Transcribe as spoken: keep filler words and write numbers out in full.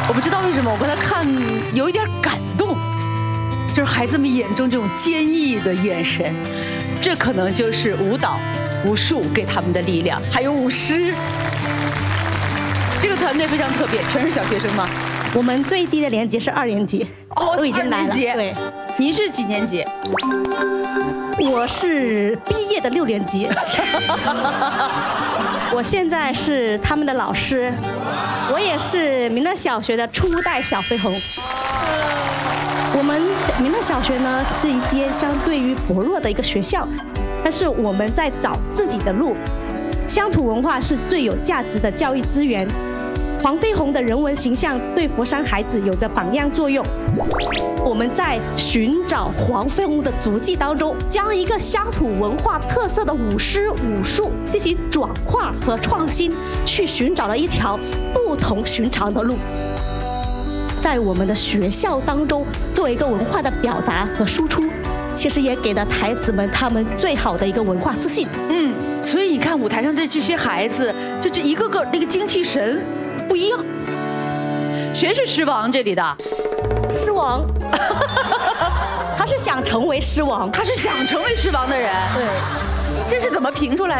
我不知道为什么我跟他看有一点感动，就是孩子们眼中这种坚毅的眼神，这可能就是舞蹈、武术给他们的力量，还有舞狮。这个团队非常特别，全是小学生吗？ 我们最低的年级是二年级， 哦， 都已经来了。 对，您是几年级？ 我是毕业的六年级。我现在是他们的老师，我也是民乐小学的初代小飞鸿。我们民乐小学呢是一间相对于薄弱的一个学校，但是我们在找自己的路。乡土文化是最有价值的教育资源。黄飞鸿的人文形象对佛山孩子有着榜样作用。我们在寻找黄飞鸿的足迹当中，将一个乡土文化特色的舞狮武术进行转化和创新，去寻找了一条不同寻常的路。在我们的学校当中，作为一个文化的表达和输出，其实也给了孩子们他们最好的一个文化自信。 嗯，所以你看舞台上的这些孩子，就这一个个那个精气神不一样。谁是狮王？这里的狮王，他是想成为狮王， 他是想成为狮王的人。 对， 这是怎么评出来的？